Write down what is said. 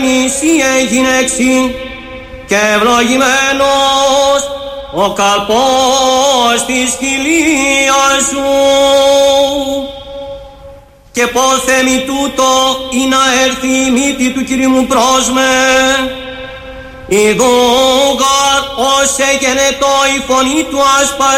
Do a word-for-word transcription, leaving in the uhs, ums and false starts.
εσύ έγινε εξήν και ευλογημένος ο καλπός της χιλίας σου. Και πόθε μη τούτο ή να έρθει η μύτη του Κυρίου μου πρόσμε. Ιδούγαρ ως εγενετό η φωνή του ασπασ